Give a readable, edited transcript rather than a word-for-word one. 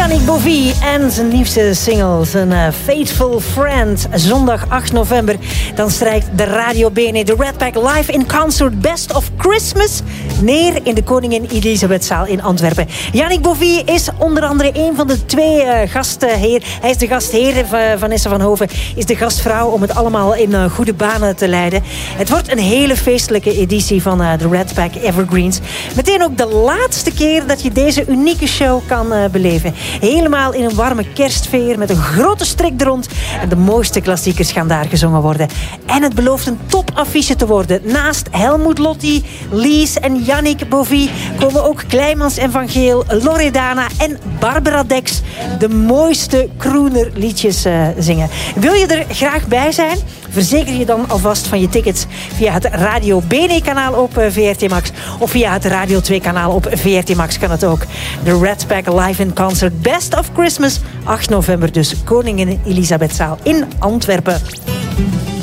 Yannick Bovie en zijn nieuwste single, zijn Faithful Friend. Zondag 8 november, dan strijkt de Radio BNE de Red Pack live in concert Best of Christmas neer in de Koningin Elisabethzaal in Antwerpen. Yannick Bovie is onder andere een van de twee gastheer. Hij is de gastheer, Vanessa van Hoven is de gastvrouw om het allemaal in goede banen te leiden. Het wordt een hele feestelijke editie van de Red Pack Evergreens. Meteen ook de laatste keer dat je deze unieke show kan beleven. Helemaal in een warme kerstsfeer met een grote strik er rond. En de mooiste klassiekers gaan daar gezongen worden. En het belooft een topaffiche te worden. Naast Helmut Lotti, Lies en Yannick Bovie komen ook Kleimans en Van Geel, Loredana en Barbara Dex de mooiste croonerliedjes zingen. Wil je er graag bij zijn? Verzeker je dan alvast van je tickets via het Radio BNE-kanaal op VRT Max of via het Radio 2-kanaal op VRT Max kan het ook. De Red Pack live in concert Best of Christmas, 8 november dus, Koningin Elisabethzaal in Antwerpen.